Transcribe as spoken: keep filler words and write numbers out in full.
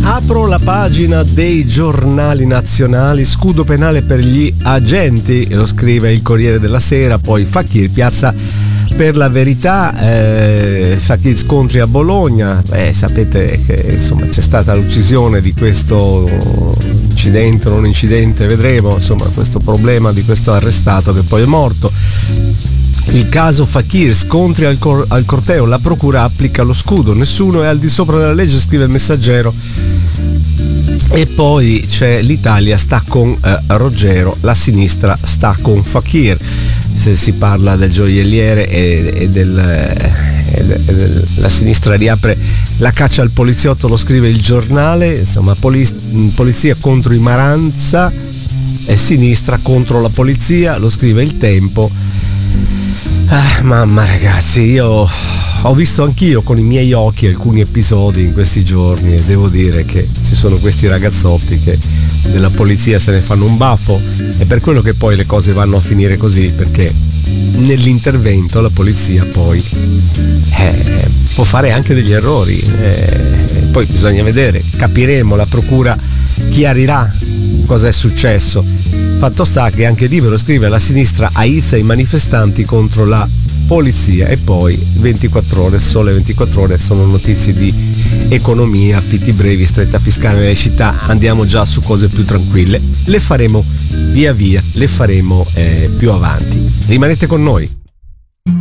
Apro la pagina dei giornali nazionali, scudo penale per gli agenti, lo scrive il Corriere della Sera, poi Fakir piazza per la verità, eh, Fakir scontri a Bologna, eh, sapete che insomma c'è stata l'uccisione di questo incidente, non incidente, vedremo, insomma questo problema di questo arrestato che poi è morto. Il caso Fakir, scontri al, cor- al corteo, la procura applica lo scudo, nessuno è al di sopra della legge, scrive il Messaggero. E poi c'è l'Italia sta con eh, Ruggero, la sinistra sta con Fakir. Se si parla del gioielliere e, e del... E del, e del la sinistra riapre la caccia al poliziotto, lo scrive il Giornale, insomma poliz- polizia contro i Maranza e sinistra contro la polizia, lo scrive il Tempo. Ah, mamma ragazzi, io ho visto anch'io con i miei occhi alcuni episodi in questi giorni e devo dire che ci sono questi ragazzotti che della polizia se ne fanno un baffo, e per quello che poi le cose vanno a finire così, perché nell'intervento la polizia poi eh, può fare anche degli errori, eh, poi bisogna vedere, capiremo, la procura chiarirà cosa è successo. Fatto sta che anche Libero scrive: la sinistra aizza i manifestanti contro la polizia, e poi ventiquattro ore, Sole ventiquattro ore, sono notizie di economia, affitti brevi, stretta fiscale nelle città. Andiamo già su cose più tranquille, le faremo via via, le faremo eh, più avanti. Rimanete con noi.